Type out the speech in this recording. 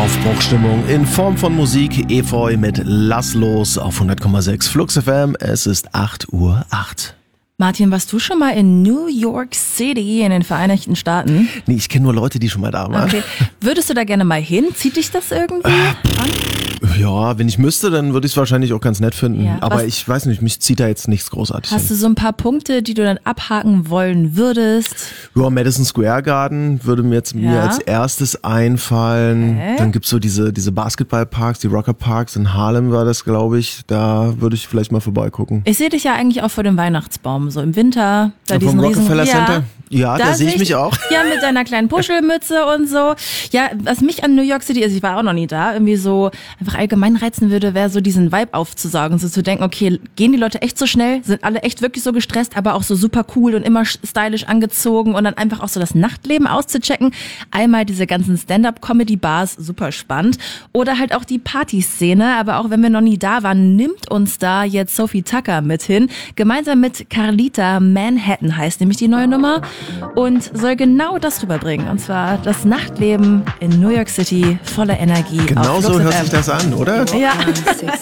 Aufbruchstimmung in Form von Musik. Efeu mit Lass los auf 100,6 Flux FM. Es ist 8:08 Uhr. Martin, warst du schon mal in New York City in den Vereinigten Staaten? Nee, ich kenne nur Leute, die schon mal da waren. Okay. Würdest du da gerne mal hin? Zieht dich das irgendwie an? Ja, wenn ich müsste, dann würde ich es wahrscheinlich auch ganz nett finden. Ja, aber ich weiß nicht, mich zieht da jetzt nichts großartig Hast du so ein paar Punkte, die du dann abhaken wollen würdest? Ja, Madison Square Garden würde mir jetzt als erstes einfallen. Okay. Dann gibt's so diese Basketballparks, die Rockerparks in Harlem war das, glaube ich. Da würde ich vielleicht mal vorbeigucken. Ich sehe dich ja eigentlich auch vor dem Weihnachtsbaum, so im Winter. Bei Vom Rockefeller riesen, Center? Ja, da sehe ich mich auch. Ja, mit deiner kleinen Puschelmütze und so. Ja, was mich an New York City, also ich war auch noch nie da, irgendwie so einfach allgemein reizen würde, wäre so diesen Vibe aufzusaugen. So zu denken, okay, gehen die Leute echt so schnell? Sind alle echt wirklich so gestresst, aber auch so super cool und immer stylisch angezogen und dann einfach auch so das Nachtleben auszuchecken. Einmal diese ganzen Stand-up-Comedy-Bars, super spannend. Oder halt auch die Partyszene. Aber auch wenn wir noch nie da waren, nimmt uns da jetzt Sophie Tucker mit hin. Gemeinsam mit Carlita, Manhattan heißt nämlich die neue Nummer. Und soll genau das rüberbringen. Und zwar das Nachtleben in New York City voller Energie. Genau so hört sich das an, oder? Ja.